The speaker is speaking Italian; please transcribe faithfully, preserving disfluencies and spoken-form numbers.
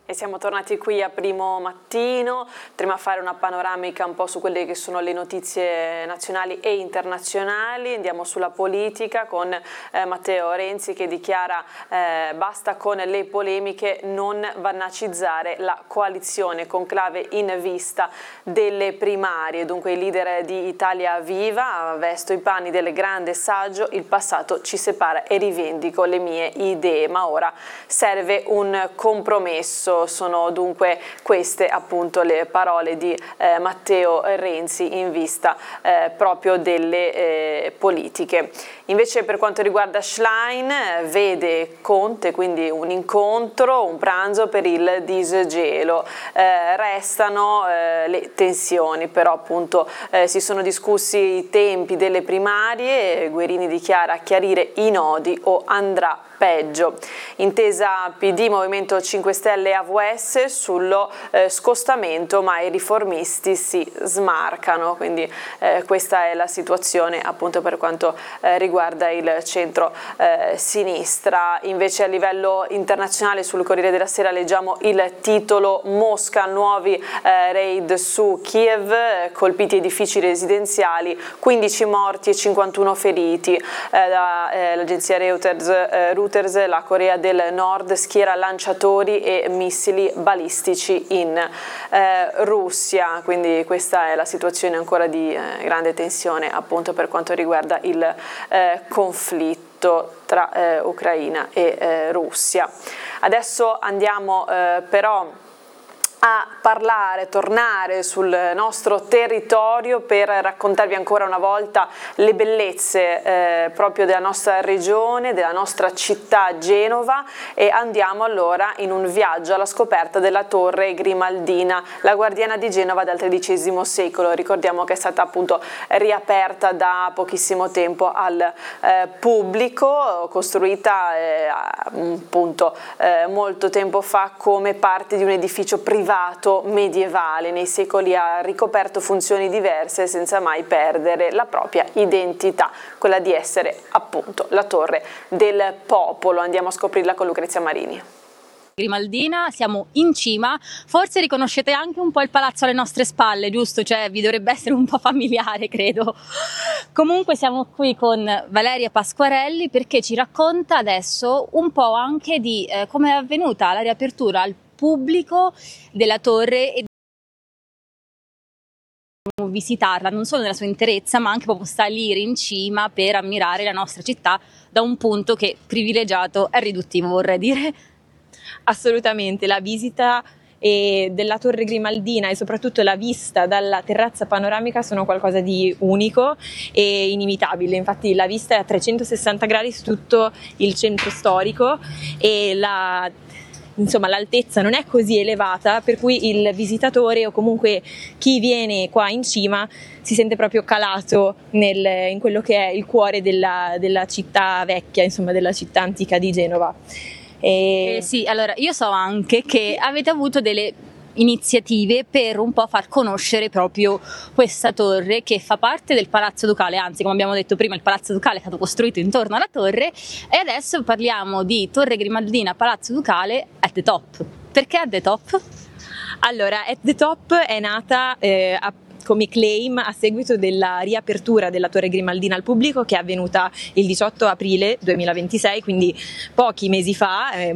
E siamo tornati qui a Primo Mattino, prima a fare una panoramica un po' su quelle che sono le notizie nazionali e internazionali. Andiamo sulla politica con eh, Matteo Renzi che dichiara eh, basta con le polemiche, non vannacizzare la coalizione, conclave in vista delle primarie. Dunque il leader di Italia Viva: vesto i panni del grande saggio, il passato ci separa e rivendico le mie idee, ma ora serve un compromesso. Sono dunque queste appunto le parole di eh, Matteo Renzi in vista eh, proprio delle eh, politiche. Invece per quanto riguarda Schlein, vede Conte quindi un incontro, un pranzo per il disgelo. Eh, restano eh, le tensioni, però appunto eh, si sono discussi i tempi delle primarie. Guerini dichiara chiarire i nodi o andrà peggio. Intesa P D Movimento cinque Stelle A V S sullo eh, scostamento, ma i riformisti si smarcano, quindi eh, questa è la situazione appunto per quanto eh, riguarda il centro eh, sinistra. Invece a livello internazionale sul Corriere della Sera leggiamo il titolo: Mosca, nuovi eh, raid su Kiev, colpiti edifici residenziali, quindici morti e cinquantuno feriti. Eh, da, eh, l'agenzia Reuters eh, Reuters, la Corea del Nord schiera lanciatori e missili balistici in eh, Russia, quindi questa è la situazione ancora di eh, grande tensione appunto per quanto riguarda il eh, conflitto tra eh, Ucraina e eh, Russia. Adesso andiamo eh, però a parlare, tornare sul nostro territorio per raccontarvi ancora una volta le bellezze eh, proprio della nostra regione, della nostra città Genova, e andiamo allora in un viaggio alla scoperta della Torre Grimaldina, la guardiana di Genova dal tredicesimo secolo. Ricordiamo che è stata appunto riaperta da pochissimo tempo al eh, pubblico, costruita eh, appunto eh, molto tempo fa come parte di un edificio privato medievale. Nei secoli ha ricoperto funzioni diverse senza mai perdere la propria identità, quella di essere appunto la torre del popolo. Andiamo a scoprirla con Lucrezia Marini. Grimaldina, siamo in cima, forse riconoscete anche un po' il palazzo alle nostre spalle, giusto? Cioè vi dovrebbe essere un po' familiare, credo. Comunque siamo qui con Valeria Pasquarelli perché ci racconta adesso un po' anche di eh, come è avvenuta la riapertura al pubblico della torre e visitarla non solo nella sua interezza ma anche proprio salire in cima per ammirare la nostra città da un punto che privilegiato è riduttivo, vorrei dire. Assolutamente, la visita e della Torre Grimaldina e soprattutto la vista dalla terrazza panoramica sono qualcosa di unico e inimitabile. Infatti la vista è a trecentosessanta gradi su tutto il centro storico e la Insomma, l'altezza non è così elevata, per cui il visitatore o comunque chi viene qua in cima si sente proprio calato nel, in quello che è il cuore della, della città vecchia, insomma della città antica di Genova. E... Eh sì, allora io so anche che avete avuto delle iniziative per un po' far conoscere proprio questa torre che fa parte del Palazzo Ducale, anzi come abbiamo detto prima il Palazzo Ducale è stato costruito intorno alla torre e adesso parliamo di Torre Grimaldina Palazzo Ducale at the top. Perché at the top? Allora, at the top è nata eh, a come claim a seguito della riapertura della Torre Grimaldina al pubblico che è avvenuta il diciotto aprile duemilaventisei, quindi pochi mesi fa, eh,